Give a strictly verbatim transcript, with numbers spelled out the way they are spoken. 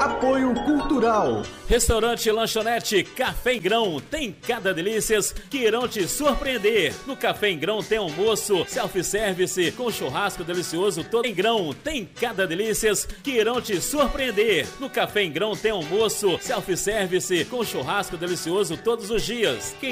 Apoio Cultural. Restaurante Lanchonete Café em Grão tem cada delícias que irão te surpreender. No Café em Grão tem almoço, self-service com churrasco delicioso todo em grão. Tem cada delícias que irão te surpreender. No Café em Grão tem almoço, self-service com churrasco delicioso todos os dias. Quem